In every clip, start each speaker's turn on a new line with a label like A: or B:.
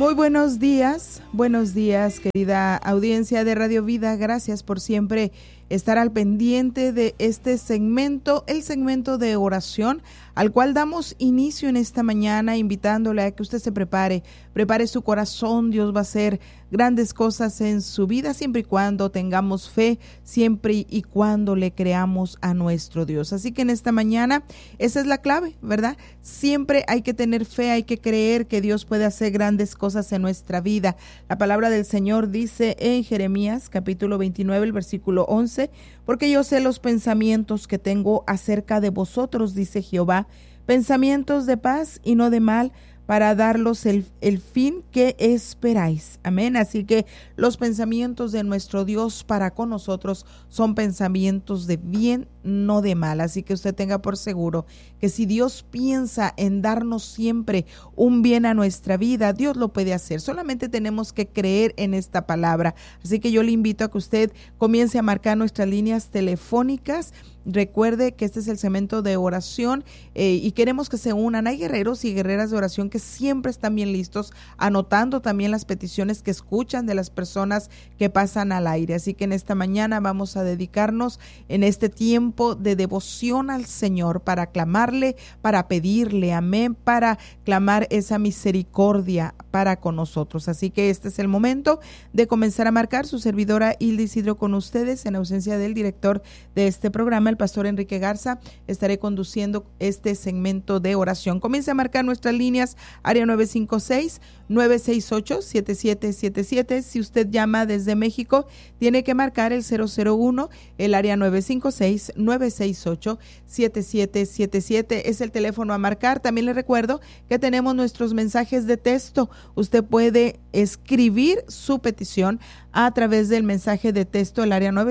A: Muy buenos días querida audiencia de Radio Vida, gracias por siempre estar al pendiente de este segmento, el segmento de oración, al cual damos inicio en esta mañana, invitándole a que usted se prepare su corazón. Dios va a hacer grandes cosas en su vida, siempre y cuando tengamos fe, siempre y cuando le creamos a nuestro Dios. Así que en esta mañana, esa es la clave, ¿verdad? Siempre hay que tener fe, hay que creer que Dios puede hacer grandes cosas en nuestra vida. La palabra del Señor dice en Jeremías, capítulo 29, el versículo 11, porque yo sé los pensamientos que tengo acerca de vosotros, dice Jehová, pensamientos de paz y no de mal, para darlos el fin que esperáis. Amén. Así que los pensamientos de nuestro Dios para con nosotros son pensamientos de bien, no de mal. Así que usted tenga por seguro que si Dios piensa en darnos siempre un bien a nuestra vida, Dios lo puede hacer. Solamente tenemos que creer en esta palabra. Así que yo le invito a que usted comience a marcar nuestras líneas telefónicas. Recuerde que este es el segmento de oración y queremos que se unan. Hay guerreros y guerreras de oración que siempre están bien listos, anotando también las peticiones que escuchan de las personas que pasan al aire. Así que en esta mañana vamos a dedicarnos en este tiempo de devoción al Señor para clamarle, para pedirle, amén, para clamar esa misericordia para con nosotros. Así que este es el momento de comenzar a marcar. Su servidora Hilda Isidro con ustedes, en ausencia del director de este programa, el pastor Enrique Garza. Estaré conduciendo este segmento de oración. Comience a marcar nuestras líneas, área 956-968-7777. Si usted llama desde México, tiene que marcar el 001, el área 956-968-7777. Es el teléfono a marcar. También le recuerdo que tenemos nuestros mensajes de texto. Usted puede escribir su petición a través del mensaje de texto, el área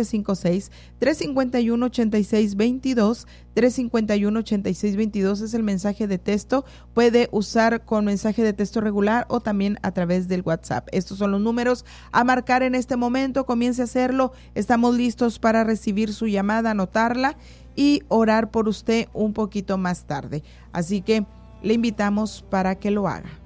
A: 956-351-8622, 351-8622 es el mensaje de texto. Puede usar con mensaje de texto regular o también a través del WhatsApp. Estos son los números a marcar en este momento. Comience a hacerlo. Estamos listos para recibir su llamada, anotarla y orar por usted un poquito más tarde. Así que le invitamos para que lo haga.